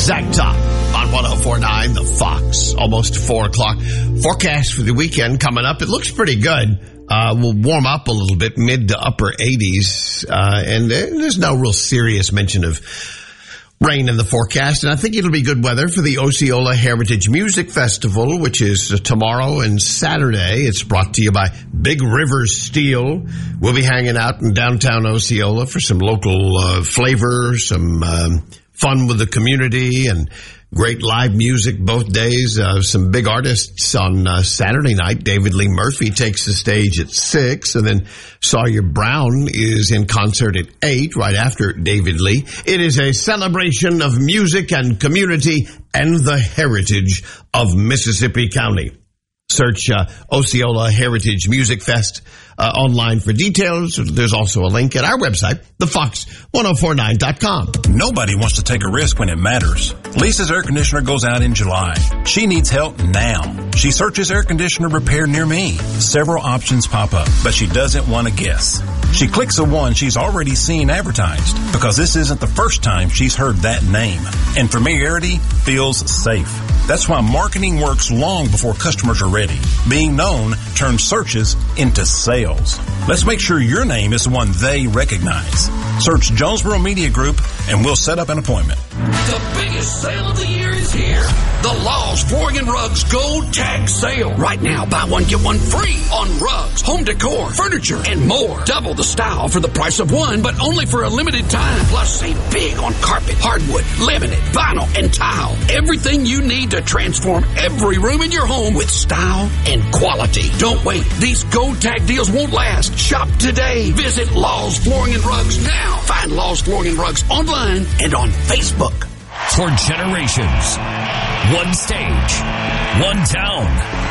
Zach Top on 104.9 The Fox. Almost 4 o'clock. Forecast for the weekend coming up. It looks pretty good. We'll warm up a little bit, mid to upper 80s. And there's no real serious mention of rain in the forecast. And I think it'll be good weather for the Osceola Heritage Music Festival, which is tomorrow and Saturday. It's brought to you by Big River Steel. We'll be hanging out in downtown Osceola for some local flavor, some fun with the community, and great live music both days. Some big artists on Saturday night. David Lee Murphy takes the stage at 6, and then Sawyer Brown is in concert at 8, right after David Lee. It is a celebration of music and community and the heritage of Mississippi County. Search Osceola Heritage Music Fest online for details. There's also a link at our website, thefox1049.com. Nobody wants to take a risk when it matters. Lisa's air conditioner goes out in July. She needs help now. She searches air conditioner repair near me. Several options pop up, but she doesn't want to guess. She clicks the one she's already seen advertised because this isn't the first time she's heard that name. And familiarity feels safe. That's why marketing works long before customers are ready. Being known turns searches into sales. Let's make sure your name is the one they recognize. Search Jonesboro Media Group and we'll set up an appointment. The biggest sale of the year is here. The Laws Flooring and Rugs Gold Tag Sale. Right now, buy one, get one free on rugs, home decor, furniture, and more. Double the style for the price of one, but only for a limited time. Plus, save big on carpet, hardwood, laminate, vinyl, and tile. Everything you need to transform every room in your home with style and quality. Don't wait. These Gold Tag deals won't last. Shop today. Visit Laws Flooring and Rugs now. Find Laws Flooring and Rugs online and on Facebook. For generations, one stage, one town,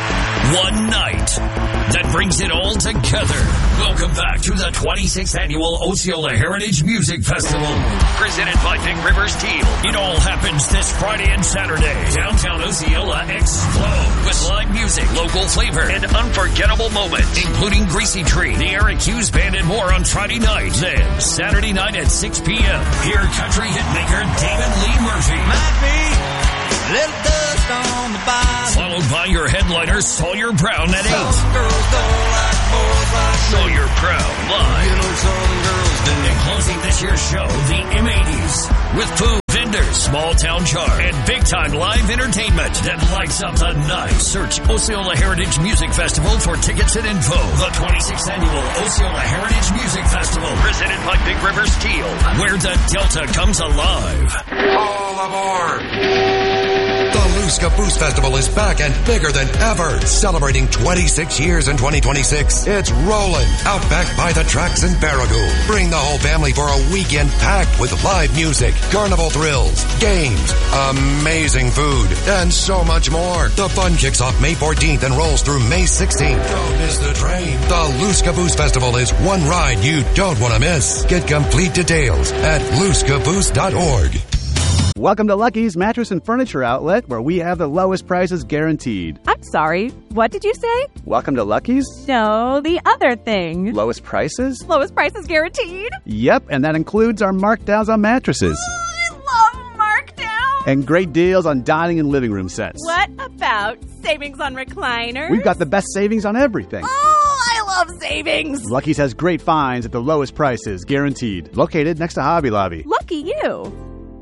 one night that brings it all together. Welcome back to the 26th Annual Osceola Heritage Music Festival, presented by Big River Steel. It all happens this Friday and Saturday. Downtown Osceola explodes with live music, local flavor, and unforgettable moments, including Greasy Tree, the Eric Hughes Band, and more on Friday night. Then, Saturday night at 6 p.m., hear country hitmaker David Lee Murphy. Might be a little dust on the bottom. Followed by your headliner, Sawyer Brown at 8. Some girls don't like boys like me. Sawyer Brown live. You know some girls do. And closing this year's show, the M80s, with food, vendors, small town chart, and big time live entertainment that lights up the night. Search Osceola Heritage Music Festival for tickets and info. The 26th Annual Osceola Heritage Music Festival, presented by Big River Steel, where the Delta comes alive. All aboard! The Luz Caboose Festival is back and bigger than ever. Celebrating 26 years in 2026. It's rolling. Outback by the tracks in Paragould. Bring the whole family for a weekend packed with live music, carnival thrills, games, amazing food, and so much more. The fun kicks off May 14th and rolls through May 16th. Don't miss the train. The Luz Caboose Festival is one ride you don't want to miss. Get complete details at luzcaboose.org. Welcome to Lucky's Mattress and Furniture Outlet, where we have the lowest prices guaranteed. I'm sorry, what did you say? Welcome to Lucky's? No, the other thing. Lowest prices? Lowest prices guaranteed? Yep, and that includes our markdowns on mattresses. I love markdowns! And great deals on dining and living room sets. What about savings on recliners? We've got the best savings on everything. Oh, I love savings! Lucky's has great finds at the lowest prices, guaranteed. Located next to Hobby Lobby. Lucky you!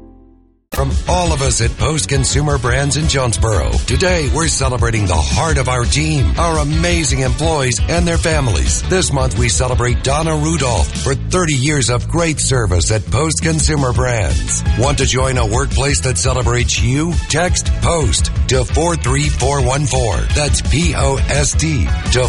From all of us at Post Consumer Brands in Jonesboro, today we're celebrating the heart of our team, our amazing employees and their families. This month we celebrate Donna Rudolph for 30 years of great service at Post Consumer Brands. Want to join a workplace that celebrates you? Text POST to 43414. That's P-O-S-T to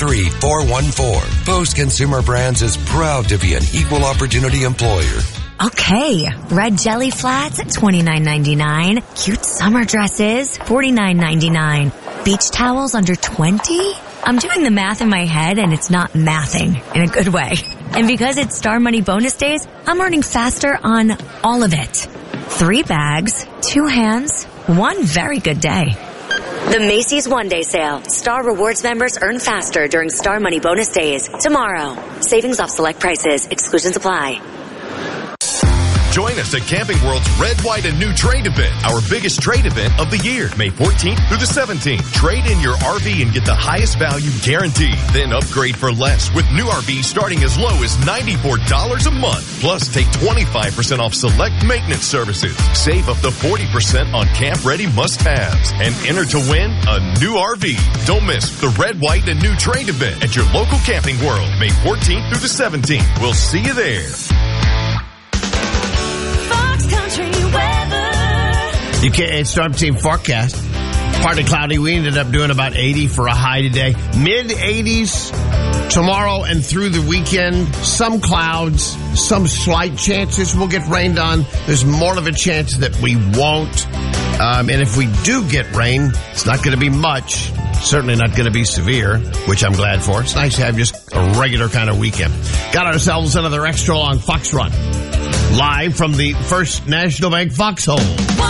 43414. Post Consumer Brands is proud to be an equal opportunity employer. Okay, red jelly flats at $29.99. Cute summer dresses, $49.99. Beach towels under $20? I'm doing the math in my head and it's not mathing in a good way. And because it's Star Money bonus days, I'm earning faster on all of it. 3 bags, 2 hands, 1 very good day. The Macy's One Day Sale. Star Rewards members earn faster during Star Money bonus days. Tomorrow. Savings off select prices. Exclusions apply. Join us at Camping World's Red, White, and New Trade event, our biggest trade event of the year, May 14th through the 17th. Trade in your RV and get the highest value guaranteed. Then upgrade for less with new RVs starting as low as $94 a month. Plus, take 25% off select maintenance services. Save up to 40% on camp-ready must-haves. And enter to win a new RV. Don't miss the Red, White, and New Trade event at your local Camping World, May 14th through the 17th. We'll see you there. Fox Country weather. You can't, Storm Team forecast. Partly cloudy. We ended up doing about 80 for a high today. Mid-80s tomorrow and through the weekend. Some clouds, some slight chances we'll get rained on. There's more of a chance that we won't. And if we do get rain, it's not going to be much. Certainly not going to be severe, which I'm glad for. It's nice to have just a regular kind of weekend. Got ourselves another extra long Fox Run. Live from the First National Bank Foxhole.